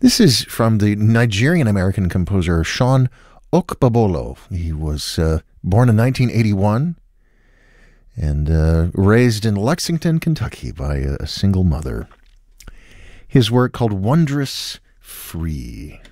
This is from the Nigerian-American composer Sean Okpebholo. He was born in 1981 and raised in Lexington, Kentucky by a single mother. His work called Wondrous Free.